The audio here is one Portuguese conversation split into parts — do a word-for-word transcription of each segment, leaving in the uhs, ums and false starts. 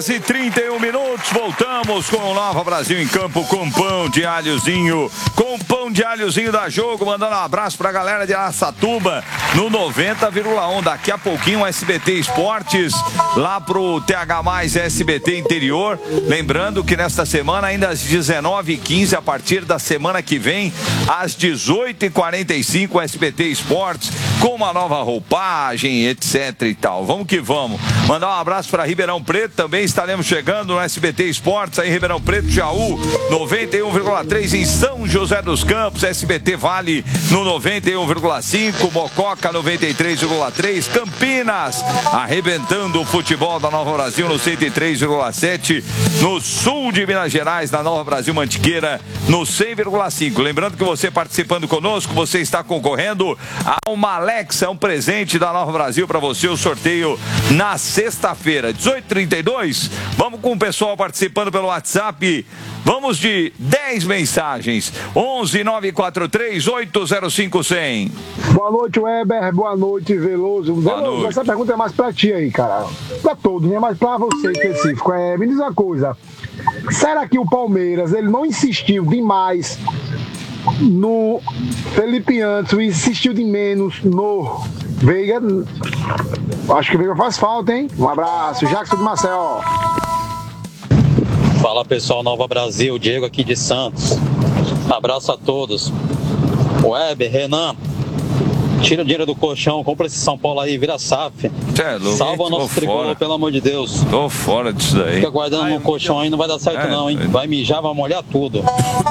horas e trinta e um minutos, voltamos com o Nova Brasil em campo com pão de alhozinho, com pão de alhozinho da Jogo, mandando um abraço pra galera de Araçatuba no noventa vírgula um, daqui a pouquinho o S B T Esportes lá pro T H mais S B T Interior, lembrando que nesta semana ainda às dezenove e quinze, a partir da semana que vem às dezoito e quarenta e cinco, o S B T Esportes com uma nova roupagem, etc e tal, vamos que vamos, mandar um abraço para Ribeirão Preto, também estaremos chegando no S B T Esportes, aí em Ribeirão Preto, Jaú, noventa e um vírgula três, em São José dos Campos, S B T Vale no noventa e um vírgula cinco, Mococa noventa e três vírgula três, Campinas, arrebentando o futebol da Nova Brasil no cento e três vírgula sete, no sul de Minas Gerais, na Nova Brasil Mantiqueira, no cem vírgula cinco. Lembrando que você participando conosco, você está concorrendo a uma Alexa, um presente da Nova Brasil para você, o sorteio na sexta-feira, dezoito e trinta e dois. Vamos com o pessoal participando pelo WhatsApp. Vamos de dez mensagens. onze nove quatro três oito zero cinco cem. Boa noite, Weber. Boa noite, Veloso. Boa Veloso, noite. Essa pergunta é mais pra ti aí, cara. Pra todos, né? Mas pra você específico. É, me diz uma coisa. Será que o Palmeiras, ele não insistiu demais no Felipe Antos e insistiu de menos no Veiga? Acho que o Veiga faz falta, hein? Um abraço. Jackson de Maceió. Fala pessoal, Nova Brasil, Diego aqui de Santos. Abraço a todos. Weber, Renan, tira o dinheiro do colchão, compra esse São Paulo aí, vira S A F. É louco, salva nosso tricolor, pelo amor de Deus. Tô fora disso daí. Fica guardando no colchão aí, não vai dar certo é, não, hein? Vai mijar, vai molhar tudo.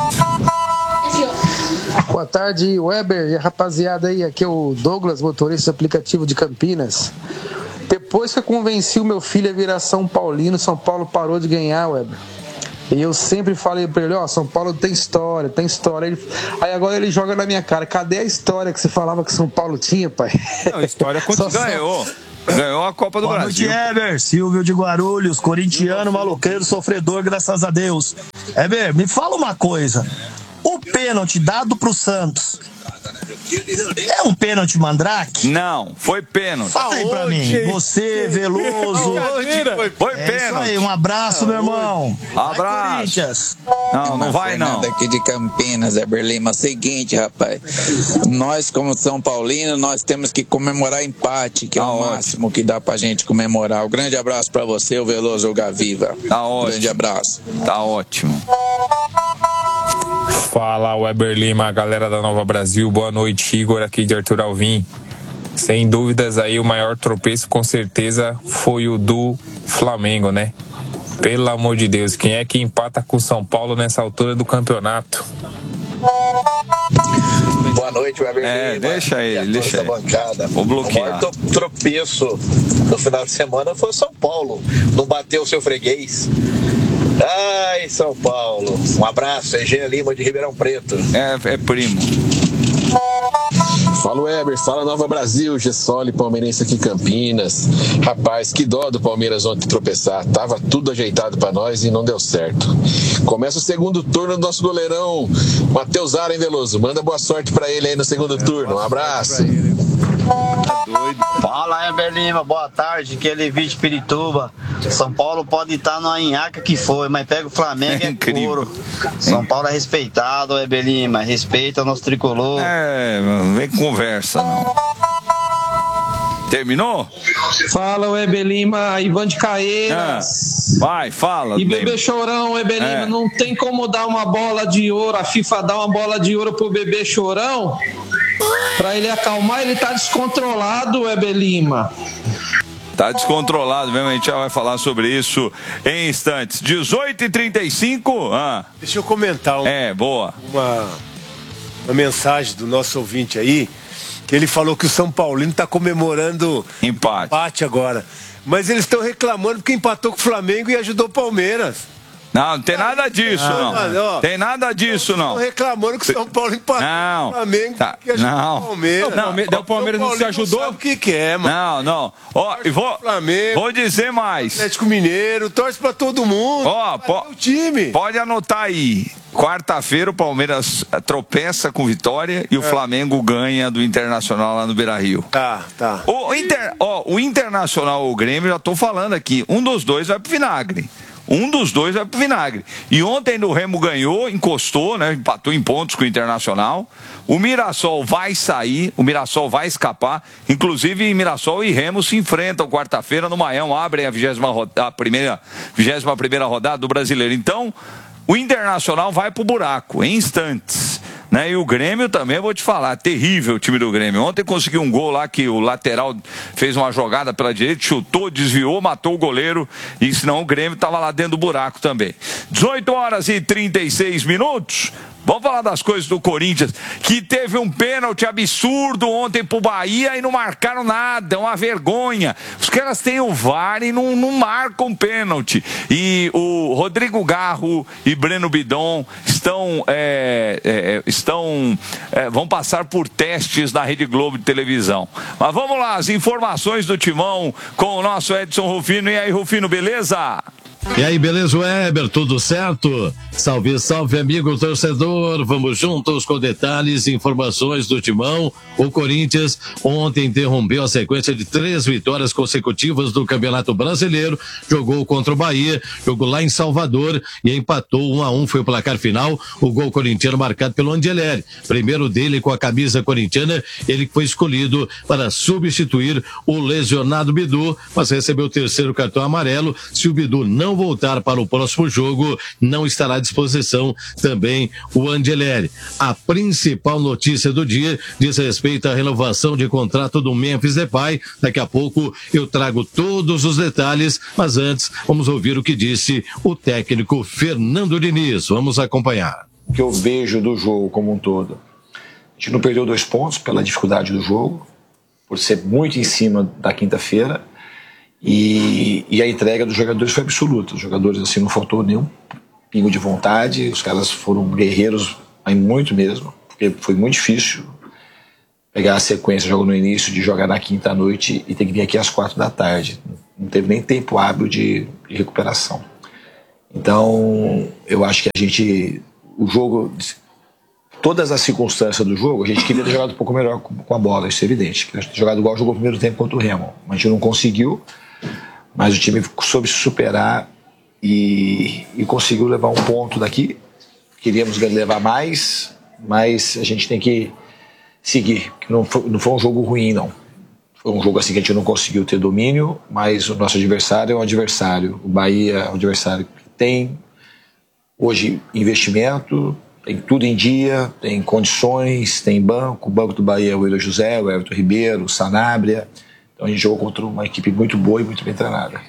Boa tarde, Weber e a rapaziada aí. Aqui é o Douglas, motorista do aplicativo de Campinas. Depois que eu convenci o meu filho a virar São Paulino, São Paulo parou de ganhar, Weber. E eu sempre falei pra ele, ó, São Paulo tem história, tem história. Ele... Aí agora ele joga na minha cara, cadê a história que você falava que São Paulo tinha, pai? Não, a história continua. Ganhou. Ganhou a Copa do Boa Brasil. Boa noite, Eber. Silvio de Guarulhos, corintiano, maloqueiro, sofredor, graças a Deus. Eber, me fala uma coisa. O pênalti dado pro Santos é um pênalti mandrake? Não, foi pênalti. Fala aí pra mim. Você, Veloso. Foi é pênalti. Isso aí, um abraço, meu irmão. Abraço. Não, não vai não. Aqui de Campinas, Weber Lima. Seguinte, rapaz. Nós, como São Paulino, nós temos que comemorar empate, que é o máximo que dá pra gente comemorar. Um grande abraço pra você, o Veloso, o Gaviva. Tá ótimo. Grande abraço. Tá ótimo. Fala, Weber Lima, galera da Nova Brasil, boa noite, Igor aqui de Arthur Alvim. Sem dúvidas aí o maior tropeço com certeza foi o do Flamengo, né? Pelo amor de Deus, quem é que empata com o São Paulo nessa altura do campeonato? Boa noite, Weber É, Lima. deixa ele, deixa ele. Bancada. Vou bloquear. O maior tropeço no final de semana foi o São Paulo. Não bateu o seu freguês. Ai, São Paulo. Um abraço, é Gê Lima de Ribeirão Preto. É, é primo. Fala, Weber, fala Nova Brasil, Gessoli, palmeirense aqui em Campinas. Rapaz, que dó do Palmeiras ontem tropeçar. Tava tudo ajeitado pra nós e não deu certo. Começa o segundo turno do nosso goleirão, Matheus Ara, hein, Veloso? Manda boa sorte pra ele aí no segundo turno. Um abraço. Tá doido. Fala, Weber Lima, boa tarde, que ele vive de Pirituba. São Paulo pode estar na enhaca que for, mas pega o Flamengo, é, é couro. São Paulo é respeitado, Weber Lima, respeita o nosso tricolor. É, não vem conversa, não. Terminou? Fala, Weber Lima, Ivan de Caeiras. Ah, vai, fala. E Bebê Chorão, Weber Lima, é. Não tem como dar uma bola de ouro, a FIFA dá uma bola de ouro pro Bebê Chorão, pra ele acalmar, ele tá descontrolado, Weber Lima. Tá descontrolado mesmo, a gente já vai falar sobre isso em instantes. dezoito e trinta e cinco. Ah. Deixa eu comentar um, é, boa. Uma, uma mensagem do nosso ouvinte aí, que ele falou que o São Paulino tá comemorando empate, empate agora. Mas eles estão reclamando porque empatou com o Flamengo e ajudou o Palmeiras. Não, não tem nada disso, não. não. Tem nada disso, não. Estão reclamando que o São Paulo empatou não. o Flamengo. Tá. Que não. O Palmeiras. Não, não. o Palmeiras não se ajudou. Sabe o que, que é, mano? Não, não. Ó, e vou, Flamengo, vou dizer mais. Atlético Mineiro, torce pra todo mundo. Ó, po o time. Pode anotar aí. Quarta-feira o Palmeiras tropeça com vitória e o é. Flamengo ganha do Internacional lá no Beira-Rio. Tá, tá. O, Inter, ó, o Internacional ou o Grêmio, já tô falando aqui, um dos dois vai pro vinagre. Um dos dois vai pro vinagre. E ontem o Remo ganhou, encostou, né? Empatou em pontos com o Internacional. O Mirassol vai sair, o Mirassol vai escapar. Inclusive, Mirassol e Remo se enfrentam quarta-feira no Maião, abrem a vigésima a primeira, vigésima primeira rodada do Brasileiro. Então, o Internacional vai pro buraco, em instantes. Né? E o Grêmio também, vou te falar, terrível o time do Grêmio. Ontem conseguiu um gol lá que o lateral fez uma jogada pela direita, chutou, desviou, matou o goleiro, e senão o Grêmio estava lá dentro do buraco também. dezoito horas e trinta e seis minutos. Vamos falar das coisas do Corinthians, que teve um pênalti absurdo ontem pro Bahia e não marcaram nada, é uma vergonha. Os caras têm o V A R e não, não marcam pênalti. E o Rodrigo Garro e Breno Bidon estão, é, é, estão é, vão passar por testes na Rede Globo de televisão. Mas vamos lá, as informações do Timão com o nosso Edson Rufino. E aí, Rufino, beleza? E aí, beleza, Weber? Tudo certo? Salve, salve, amigo torcedor. Vamos juntos com detalhes e informações do Timão. O Corinthians ontem interrompeu a sequência de três vitórias consecutivas do Campeonato Brasileiro. Jogou contra o Bahia, jogou lá em Salvador e empatou um a um. Foi o placar final. O gol corintiano marcado pelo Angeleri. Primeiro dele com a camisa corintiana. Ele foi escolhido para substituir o lesionado Bidu, mas recebeu o terceiro cartão amarelo. Se o Bidu não voltar para o próximo jogo, não estará à disposição também o Angeleri. A principal notícia do dia diz respeito à renovação de contrato do Memphis Depay. Daqui a pouco eu trago todos os detalhes, mas antes vamos ouvir o que disse o técnico Fernando Diniz. Vamos acompanhar. O que eu vejo do jogo como um todo, a gente não perdeu dois pontos pela dificuldade do jogo, por ser muito em cima da quinta-feira. E, e a entrega dos jogadores foi absoluta. Os jogadores, assim, não faltou nenhum pingo de vontade. Os caras foram guerreiros, aí muito mesmo, porque foi muito difícil pegar a sequência, jogo no início, de jogar na quinta à noite e ter que vir aqui às quatro da tarde. Não teve nem tempo hábil de, de recuperação. Então, eu acho que a gente, o jogo, todas as circunstâncias do jogo, a gente queria ter jogado um pouco melhor com a bola, isso é evidente. Queria ter jogado igual jogou o primeiro tempo contra o Remo. A gente não conseguiu, mas o time soube se superar e, e conseguiu levar um ponto daqui. Queríamos levar mais, mas a gente tem que seguir. Não foi, não foi um jogo ruim, não. Foi um jogo assim que a gente não conseguiu ter domínio, mas o nosso adversário é um adversário. O Bahia é um adversário que tem hoje investimento, tem tudo em dia, tem condições, tem banco. O banco do Bahia é o Eloy José, o Everton Ribeiro, o Sanabria. Então a gente jogou contra uma equipe muito boa e muito bem treinada.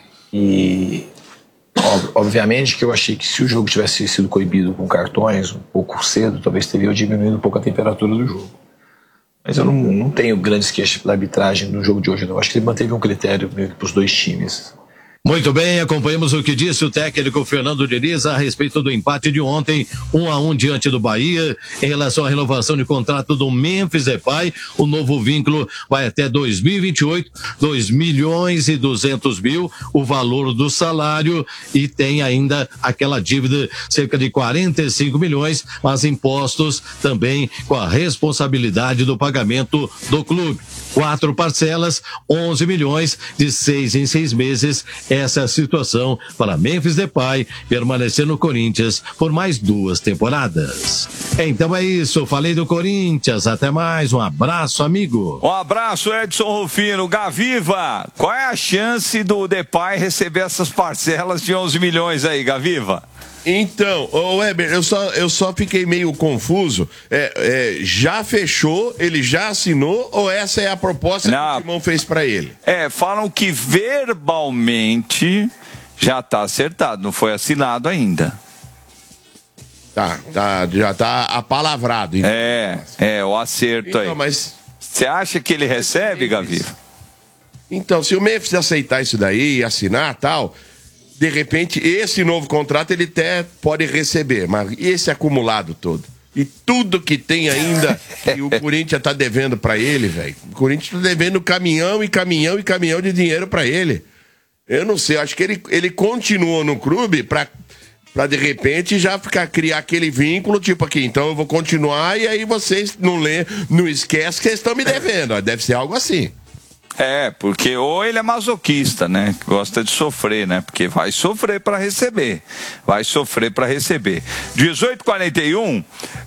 E obviamente que eu achei que se o jogo tivesse sido coibido com cartões um pouco cedo, talvez teria diminuído um pouco a temperatura do jogo. Mas eu não, não tenho grandes queixas pela arbitragem no jogo de hoje, não. Acho que ele manteve um critério para os dois times. Muito bem, acompanhamos o que disse o técnico Fernando Diniz a respeito do empate de ontem, um a um diante do Bahia. Em relação à renovação de contrato do Memphis Depay, o novo vínculo vai até dois mil e vinte e oito, dois milhões e duzentos mil, o valor do salário, e tem ainda aquela dívida, cerca de quarenta e cinco milhões, mas impostos também com a responsabilidade do pagamento do clube. Quatro parcelas, onze milhões, de seis em seis meses. Essa é a situação para Memphis Depay permanecer no Corinthians por mais duas temporadas. Então é isso, falei do Corinthians. Até mais, um abraço, amigo. Um abraço, Edson Rufino. Gaviva, qual é a chance do Depay receber essas parcelas de onze milhões aí, Gaviva? Então, ô Weber, eu só, eu só fiquei meio confuso. É, é, já fechou, ele já assinou, ou essa é a proposta Não. que o Timão fez pra ele? É, falam que verbalmente já tá acertado, não foi assinado ainda. Tá, tá, já tá apalavrado. Então. É, é, o acerto então, aí. Mas você acha que ele recebe, Gaviva? Então, se o Memphis aceitar isso daí e assinar tal... de repente, esse novo contrato ele até pode receber, mas esse acumulado todo. E tudo que tem ainda, que o Corinthians tá devendo pra ele, velho. O Corinthians tá devendo caminhão e caminhão e caminhão de dinheiro pra ele. Eu não sei, acho que ele, ele continuou no clube pra, pra de repente já ficar, criar aquele vínculo, tipo aqui, então eu vou continuar e aí vocês não lê, não esquecem que vocês estão me devendo. Deve ser algo assim. É, porque ou ele é masoquista, né? Gosta de sofrer, né? Porque vai sofrer para receber. Vai sofrer para receber. dezoito e quarenta e um,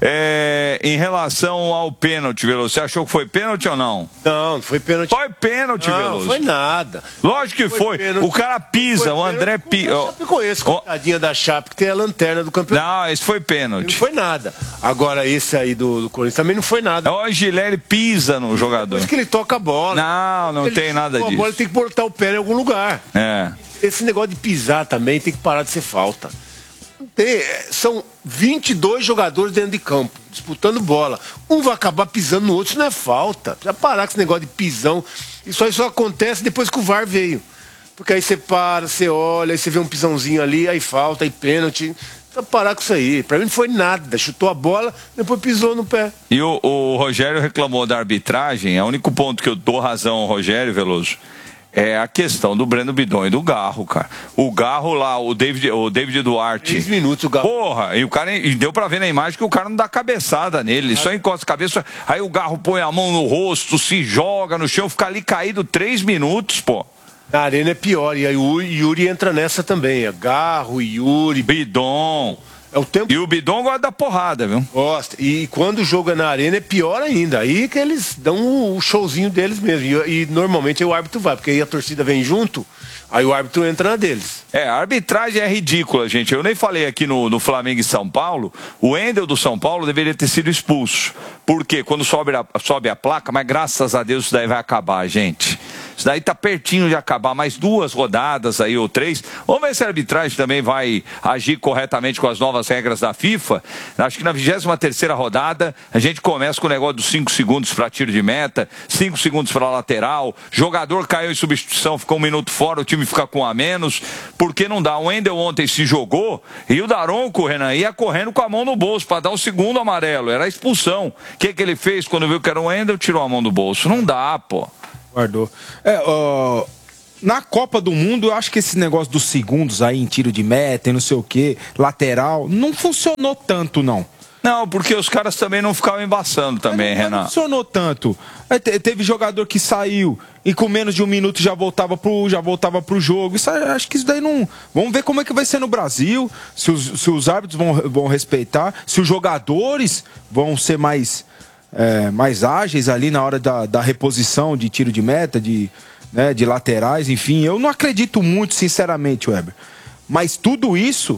é, em relação ao pênalti, Veloso, você achou que foi pênalti ou não? Não, não foi pênalti. Foi pênalti, não, Veloso. Não foi nada. Lógico que foi. foi. O cara pisa, o André pisa. Eu conheço, coitadinha da Chape, que tem a lanterna do campeonato. Não, esse foi pênalti. Não foi nada. Agora, esse aí do, do Corinthians também não foi nada. O Gileri pisa no jogador. Depois que ele toca a bola. Não, não ele tem nada disso. A bola tem que botar o pé em algum lugar. É. Esse negócio de pisar também tem que parar de ser falta. Tem, são vinte e dois jogadores dentro de campo, disputando bola. Um vai acabar pisando no outro, isso não é falta. Precisa parar com esse negócio de pisão. Isso aí só acontece depois que o V A R veio. Porque aí você para, você olha, aí você vê um pisãozinho ali, aí falta, aí pênalti. Precisa parar com isso aí. Pra mim não foi nada. Chutou a bola, depois pisou no pé. E o, o Rogério reclamou da arbitragem. O único ponto que eu dou razão ao Rogério, Veloso, é a questão do Breno Bidon e do Garro, cara. O Garro lá, o David, o David Duarte. três minutos o Garro. Porra, e o cara, e deu pra ver na imagem que o cara não dá cabeçada nele, ele só encosta a cabeça, aí o Garro põe a mão no rosto, se joga no chão, fica ali caído três minutos, pô. Na arena é pior, e aí o Yuri entra nessa também, é Garro, Yuri, Bidon. É o tempo... E o Bidon gosta da porrada, viu? Gosta. E quando o jogo é na arena é pior ainda. Aí que eles dão o showzinho deles mesmo. E, e normalmente o árbitro vai, porque aí a torcida vem junto, aí o árbitro entra na deles. É, a arbitragem é ridícula, gente. Eu nem falei aqui no, no Flamengo e São Paulo, o Endel do São Paulo deveria ter sido expulso. Porque quando sobe a, sobe a placa, mas graças a Deus isso daí vai acabar, gente. Isso daí tá pertinho de acabar, mais duas rodadas aí ou três. Vamos ver se a arbitragem também vai agir corretamente com as novas regras da FIFA. Acho que na vigésima terceira rodada a gente começa com o negócio dos cinco segundos para tiro de meta, cinco segundos para lateral, jogador caiu em substituição, ficou um minuto fora, o time fica com um a menos, porque não dá. O Wendel ontem se jogou e o Daronco, Renan, ia correndo com a mão no bolso para dar o segundo amarelo, era a expulsão. O que que ele fez quando viu que era o Wendel? Tirou a mão do bolso. Não dá, pô. Guardou. É, ó, na Copa do Mundo, eu acho que esse negócio dos segundos aí em tiro de meta e não sei o que, lateral, não funcionou tanto, não. Não, porque os caras também não ficavam embaçando também, mas não, Renan. Não funcionou tanto. É, teve jogador que saiu e com menos de um minuto já voltava pro, já voltava pro jogo. Isso, acho que isso daí não... Vamos ver como é que vai ser no Brasil, se os, se os árbitros vão, vão respeitar, se os jogadores vão ser mais... É, mais ágeis ali na hora da, da reposição de tiro de meta, de, né, de laterais, enfim. Eu não acredito muito, sinceramente, Weber. Mas tudo isso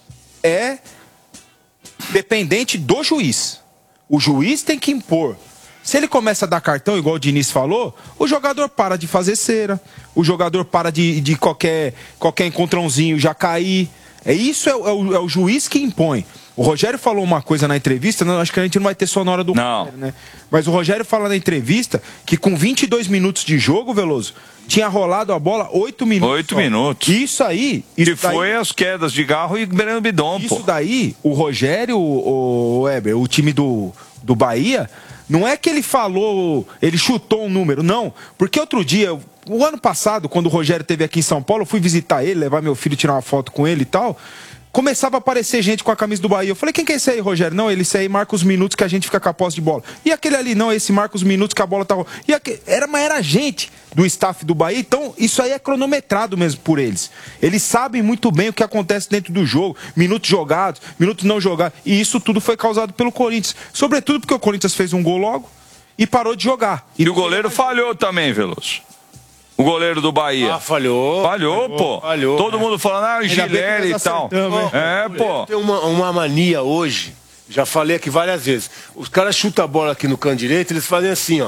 é dependente do juiz. O juiz tem que impor. Se ele começa a dar cartão, igual o Diniz falou, o jogador para de fazer cera, o jogador para de, de qualquer, qualquer encontrãozinho já cair. É isso, é, é, o, é o juiz que impõe. O Rogério falou uma coisa na entrevista, não, acho que a gente não vai ter só na hora do não. Rogério, né? Mas o Rogério fala na entrevista que com vinte e dois minutos de jogo, Veloso, tinha rolado a bola oito minutos. oito minutos. Isso aí... Isso que foi daí, as quedas de Garro e Breno Bidon, Isso pô. daí, o Rogério, o, o Weber, o time do, do Bahia, não é que ele falou, ele chutou um número, não. Porque outro dia... O ano passado, quando o Rogério esteve aqui em São Paulo, eu fui visitar ele, levar meu filho, tirar uma foto com ele e tal. Começava a aparecer gente com a camisa do Bahia. Eu falei, quem que é esse aí, Rogério? Não, ele esse aí marca os minutos que a gente fica com a posse de bola. E aquele ali, não, esse marca os minutos que a bola tá... E aquele... era, mas era gente do staff do Bahia. Então, isso aí é cronometrado mesmo por eles. Eles sabem muito bem o que acontece dentro do jogo. Minutos jogados, minutos não jogados. E isso tudo foi causado pelo Corinthians. Sobretudo porque o Corinthians fez um gol logo e parou de jogar. E, e o goleiro falhou também, Veloso. O goleiro do Bahia. Ah, falhou. Falhou, falhou pô. Falhou. Todo é. mundo falando, ah, o Gileri e tal. É, pô. Tem uma, uma mania hoje, já falei aqui várias vezes. Os caras chutam a bola aqui no canto direito, eles fazem assim, ó.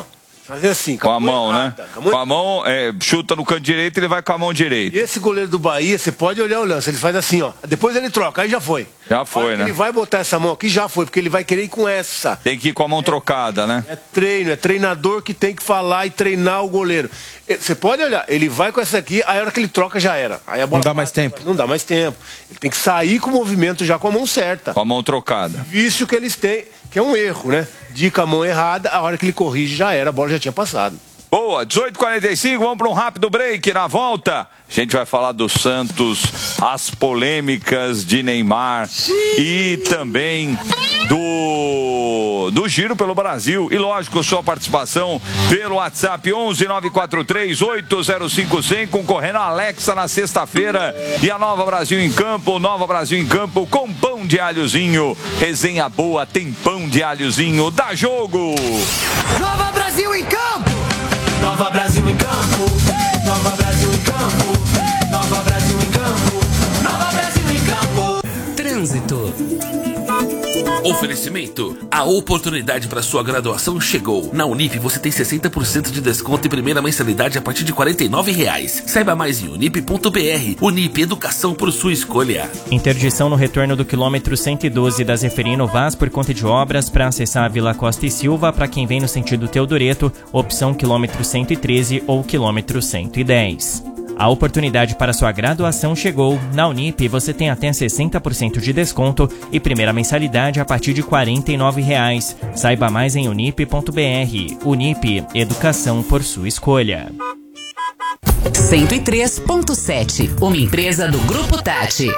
Fazer assim, com a mão, errada, né? Com a mão, é, chuta no canto direito, ele vai com a mão direita. E esse goleiro do Bahia, você pode olhar o lance, ele faz assim, ó. Depois ele troca, aí já foi. Já foi, né? Ele vai botar essa mão aqui, já foi, porque ele vai querer ir com essa. Tem que ir com a mão trocada, né? É treino, é treinador que tem que falar e treinar o goleiro. Você pode olhar, ele vai com essa aqui, aí a hora que ele troca já era. Aí a bola não dá mais tempo. Não dá mais tempo. Ele tem que sair com o movimento já com a mão certa. Com a mão trocada. Vício que eles têm, que é um erro, né? De com a mão errada, a hora que ele corrige já era, a bola já tinha passado. Boa, dezoito e quarenta e cinco, vamos para um rápido break. Na volta, a gente vai falar do Santos, as polêmicas de Neymar e também do, do Giro pelo Brasil. E lógico, sua participação pelo WhatsApp onze nove quatro três oito zero cinco cem, concorrendo a Alexa na sexta-feira. E a Nova Brasil em Campo, Nova Brasil em Campo com pão de alhozinho. Resenha boa, tem pão de alhozinho. Dá jogo! Nova Brasil em Campo! Nova Brasil em Campo, Nova Brasil em Campo, Nova Brasil em Campo, Nova Brasil em Campo. Trânsito. Oferecimento. A oportunidade para sua graduação chegou. Na Unip você tem sessenta por cento de desconto e primeira mensalidade a partir de quarenta e nove reais. Saiba mais em unip ponto br. Unip, educação por sua escolha. Interdição no retorno do quilômetro cento e doze da Zeferino Vaz por conta de obras para acessar a Vila Costa e Silva para quem vem no sentido Teodoreto, opção quilômetro cento e treze ou quilômetro cento e dez. A oportunidade para sua graduação chegou. Na Unip, você tem até sessenta por cento de desconto e primeira mensalidade a partir de quarenta e nove reais. Saiba mais em unip ponto br. Unip, educação por sua escolha. cento e três ponto sete, uma empresa do Grupo Tati.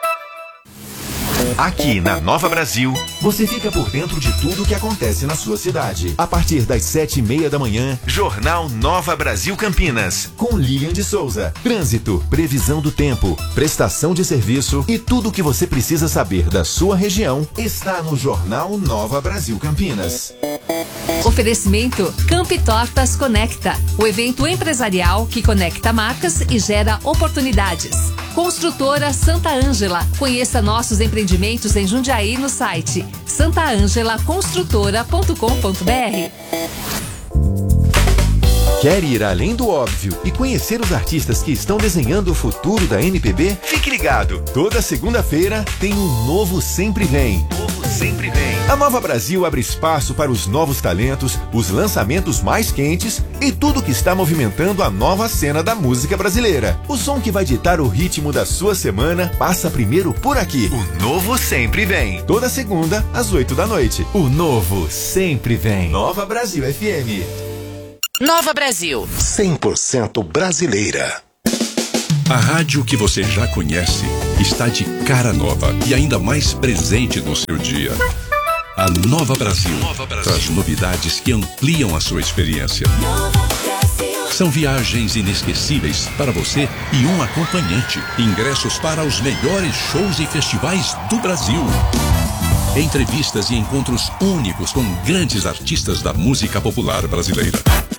Aqui na Nova Brasil, você fica por dentro de tudo o que acontece na sua cidade. A partir das sete e meia da manhã, Jornal Nova Brasil Campinas, com Lilian de Souza. Trânsito, previsão do tempo, prestação de serviço e tudo o que você precisa saber da sua região está no Jornal Nova Brasil Campinas. Oferecimento Camp Tortas Conecta, o evento empresarial que conecta marcas e gera oportunidades. Construtora Santa Ângela. Conheça nossos empreendimentos em Jundiaí no site santa ângela construtora ponto com ponto br. Quer ir além do óbvio e conhecer os artistas que estão desenhando o futuro da M P B? Fique ligado! Toda segunda-feira tem um novo Sempre Vem. Novo Sempre Vem. A Nova Brasil abre espaço para os novos talentos, os lançamentos mais quentes e tudo que está movimentando a nova cena da música brasileira. O som que vai ditar o ritmo da sua semana passa primeiro por aqui. O Novo Sempre Vem. Toda segunda, às oito da noite. O Novo Sempre Vem. Nova Brasil F M. Nova Brasil. cem por cento brasileira. A rádio que você já conhece está de cara nova e ainda mais presente no seu dia. A Nova Brasil, Nova Brasil traz novidades que ampliam a sua experiência. São viagens inesquecíveis para você e um acompanhante. Ingressos para os melhores shows e festivais do Brasil. Entrevistas e encontros únicos com grandes artistas da música popular brasileira.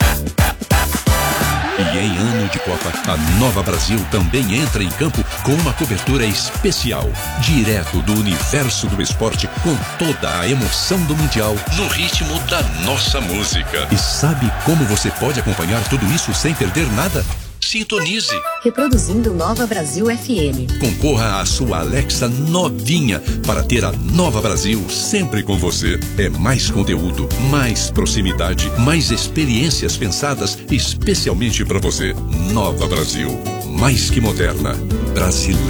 E em ano de Copa, a Nova Brasil também entra em campo com uma cobertura especial, direto do universo do esporte, com toda a emoção do Mundial, no ritmo da nossa música. E sabe como você pode acompanhar tudo isso sem perder nada? Sintonize. Reproduzindo Nova Brasil F M. Concorra à sua Alexa novinha para ter a Nova Brasil sempre com você. É mais conteúdo, mais proximidade, mais experiências pensadas especialmente para você. Nova Brasil, mais que moderna, brasileira.